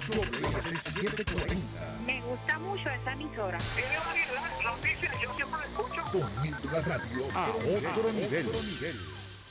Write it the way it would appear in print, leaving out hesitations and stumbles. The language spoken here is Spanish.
WS740. Me gusta mucho esa emisora. Tiene variedad, noticias, yo siempre la escucho. Poniendo la radio a otro nivel.